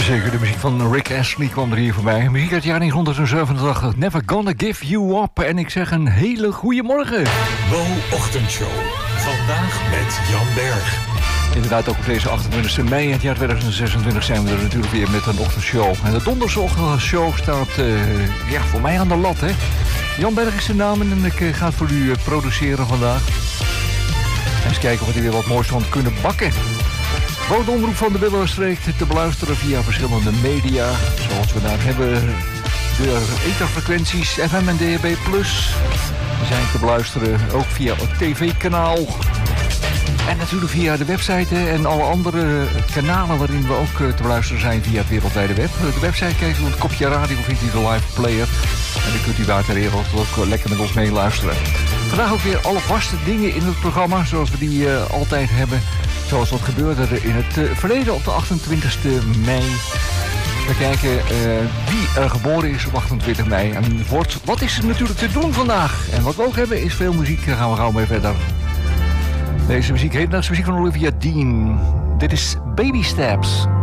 Zeker, de muziek van Rick Astley kwam er hier voorbij. Muziek uit het jaar 1987, Never Gonna Give You Up. En ik zeg een hele goede morgen. Mo-ochtendshow. Vandaag met Jan Berg. Inderdaad, ook op deze 28 mei het jaar 2026 zijn we er natuurlijk weer met een ochtendshow. En de donderdagochtendshow staat voor mij aan de lat, hè. Jan Berg is de naam en ik ga het voor u produceren vandaag. Eens kijken of we er weer wat moois van kunnen bakken. Gewoon de omroep van de Willemstreek te beluisteren via verschillende media. Zoals we daar hebben de etherfrequenties FM en DHB+. We zijn te beluisteren ook via het tv-kanaal. En natuurlijk via de website en alle andere kanalen waarin we ook te beluisteren zijn via het wereldwijde web. De website kijkt u op het kopje radio of vindt u de live player. En dan kunt u daar ter wereld ook lekker met ons meeluisteren. Vandaag ook weer alle vaste dingen in het programma zoals we die altijd hebben. Zoals wat gebeurde er in het verleden op de 28e mei. We kijken wie er geboren is op 28 mei. En wat is er natuurlijk te doen vandaag? En wat we ook hebben is veel muziek. Daar gaan we gauw mee verder. Deze muziek heet muziek van Olivia Dean. Dit is Baby Steps.